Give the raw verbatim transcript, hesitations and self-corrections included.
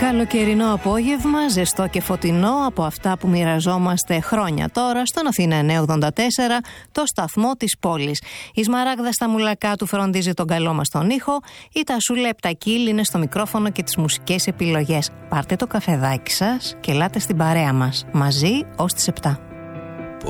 Καλοκαιρινό απόγευμα, ζεστό και φωτεινό από αυτά που μοιραζόμαστε χρόνια τώρα στον Αθήνα εννιακόσια ογδόντα τέσσερα, το σταθμό της πόλης. Η Σμαράγδα στα μουλακά του φροντίζει τον καλό μας τον ήχο, η Τασούλα Επτακίλ είναι στο μικρόφωνο και τις μουσικές επιλογές. Πάρτε το καφεδάκι σας και ελάτε στην παρέα μας, μαζί ως τις επτά.